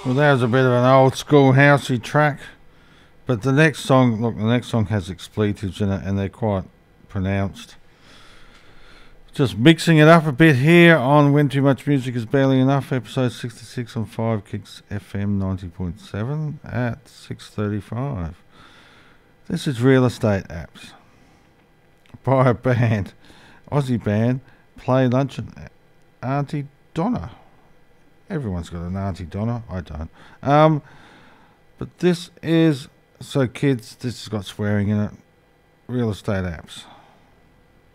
Well, that was a bit of an old school housey track. But the next song, look, the next song has expletives in it and they're quite pronounced. Just mixing it up a bit here on When Too Much Music Is Barely Enough, episode 66 on 5 Kicks FM 90.7 at 6:35. This is Real Estate Apps by a band, Aussie band, Play Luncheon, Auntie Donna. Everyone's got an Auntie Donna, I don't. But this is, so kids, this has got swearing in it, Real Estate Apps.